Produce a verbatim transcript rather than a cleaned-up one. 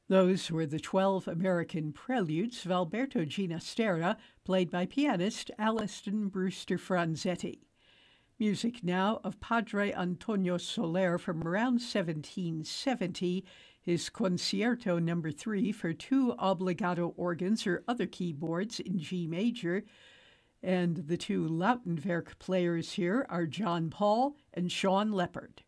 Those were the twelve American Preludes of Alberto Ginastera, played by pianist Alliston Brewster Franzetti. Music now of Padre Antonio Soler from around seventeen seventy, his Concerto Number three for two obbligato organs or other keyboards in G major. And the two Lautenwerk players here are John Paul and Sean Leopard.